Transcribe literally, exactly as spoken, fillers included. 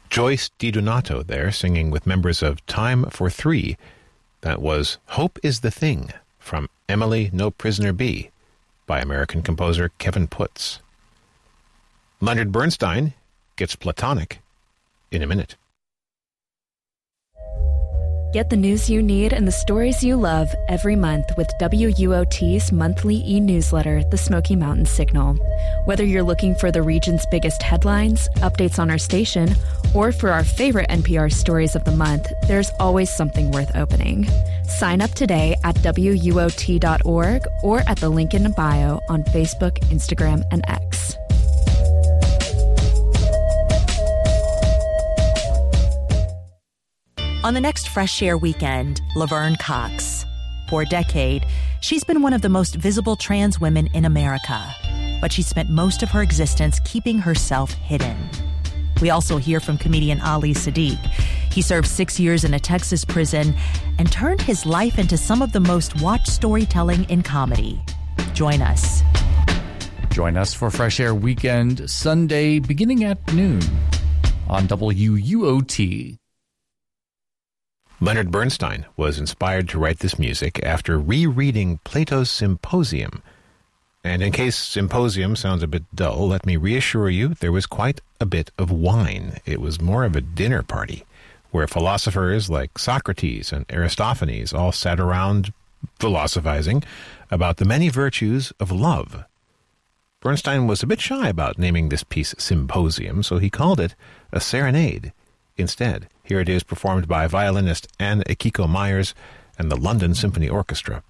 Joyce DiDonato there singing with members of Time for Three. That was Hope is the Thing from Emily No Prisoner Be by American composer Kevin Putz. Leonard Bernstein gets Platonic in a minute. Get the news you need and the stories you love every month with W U O T's monthly e-newsletter, The Smoky Mountain Signal. Whether you're looking for the region's biggest headlines, updates on our station, or for our favorite N P R stories of the month, there's always something worth opening. Sign up today at W U O T dot org or at the link in bio on Facebook, Instagram, and X. On the next Fresh Air weekend, Laverne Cox. For a decade, she's been one of the most visible trans women in America, but she spent most of her existence keeping herself hidden. We also hear from comedian Ali Sadiq. He served six years in a Texas prison and turned his life into some of the most watched storytelling in comedy. Join us. Join us for Fresh Air Weekend, Sunday, beginning at noon on W U O T. Leonard Bernstein was inspired to write this music after rereading Plato's Symposium. And in case Symposium sounds a bit dull, let me reassure you there was quite a bit of wine. It was more of a dinner party, where philosophers like Socrates and Aristophanes all sat around philosophizing about the many virtues of love. Bernstein was a bit shy about naming this piece Symposium, so he called it a serenade instead. Here it is performed by violinist Anne Akiko Myers and the London Symphony Orchestra.